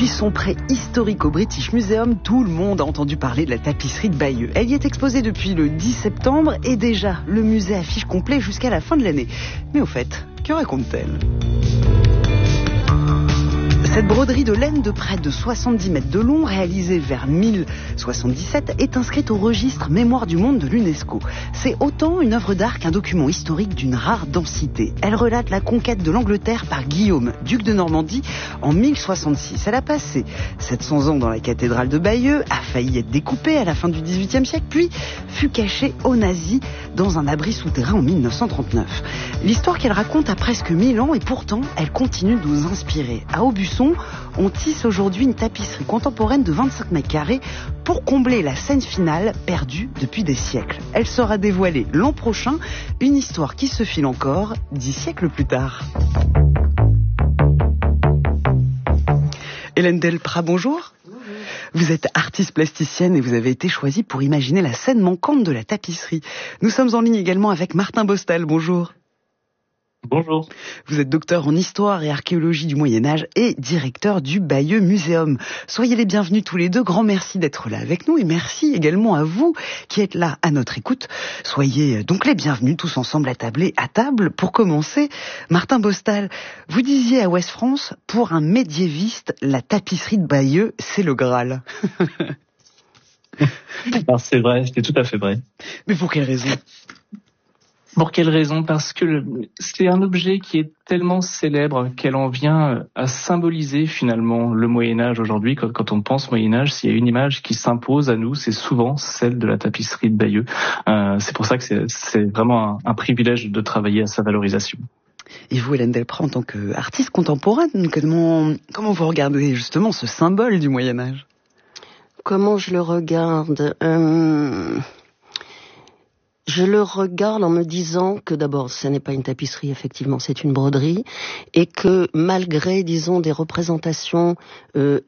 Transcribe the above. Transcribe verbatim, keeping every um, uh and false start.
son préhistorique au British Museum, tout le monde a entendu parler de la tapisserie de Bayeux. Elle y est exposée depuis le dix septembre et déjà, le musée affiche complet jusqu'à la fin de l'année. Mais au fait, que raconte-t-elle ? Cette broderie de laine de près de soixante-dix mètres de long, réalisée vers mille soixante-dix-sept, est inscrite au registre Mémoire du monde de l'UNESCO. C'est autant une œuvre d'art qu'un document historique d'une rare densité. Elle relate la conquête de l'Angleterre par Guillaume, duc de Normandie, en mille soixante-six. Elle a passé sept cents ans dans la cathédrale de Bayeux, a failli être découpée à la fin du dix-huitième siècle, puis fut cachée aux nazis dans un abri souterrain en mille neuf cent trente-neuf. L'histoire qu'elle raconte a presque mille ans et pourtant, elle continue de nous inspirer. À Aubusson, on tisse aujourd'hui une tapisserie contemporaine de vingt-cinq mètres carrés pour combler la scène finale perdue depuis des siècles. Elle sera dévoilée l'an prochain, une histoire qui se file encore dix siècles plus tard. Hélène Delprat, bonjour. Bonjour. Vous êtes artiste plasticienne et vous avez été choisie pour imaginer la scène manquante de la tapisserie. Nous sommes en ligne également avec Martin Bostal, bonjour. Bonjour. Vous êtes docteur en histoire et archéologie du Moyen-Âge et directeur du Bayeux Museum. Soyez les bienvenus tous les deux. Grand merci d'être là avec nous et merci également à vous qui êtes là à notre écoute. Soyez donc les bienvenus tous ensemble à table et à table. Pour commencer, Martin Bostal, vous disiez à Ouest France, pour un médiéviste, la tapisserie de Bayeux, c'est le Graal. Alors c'est vrai, c'est tout à fait vrai. Mais pour quelle raison ? Pour quelle raison ? Parce que le, c'est un objet qui est tellement célèbre qu'elle en vient à symboliser finalement le Moyen-Âge aujourd'hui. Quand, quand on pense Moyen-Âge, s'il y a une image qui s'impose à nous, c'est souvent celle de la tapisserie de Bayeux. Euh, c'est pour ça que c'est, c'est vraiment un, un privilège de travailler à sa valorisation. Et vous, Hélène Delprat, en tant qu'artiste contemporaine, comment, comment vous regardez justement ce symbole du Moyen-Âge ? Comment je le regarde ? euh... Je le regarde en me disant que d'abord, ce n'est pas une tapisserie, effectivement, c'est une broderie, et que malgré, disons, des représentations euh,